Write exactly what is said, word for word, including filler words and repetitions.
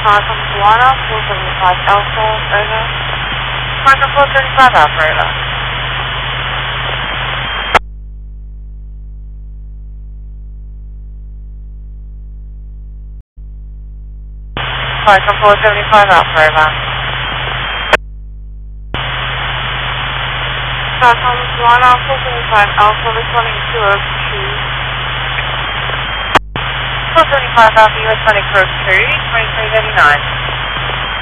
from Moana, four seventy-five Alpha, over. Micro four thirty-five Alpha, over. Micro four seventy-five Alpha, over. From Moana, four seventy-five Alpha, responding to a two. four seventy-five Alpha, U S twenty Crook two, twenty-three thirty-nine.